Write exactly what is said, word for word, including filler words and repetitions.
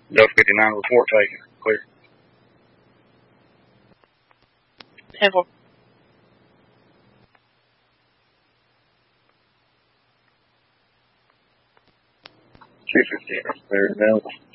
Delta fifty-nine, report taken. Clear. ten four. two fifteen, clear. Available.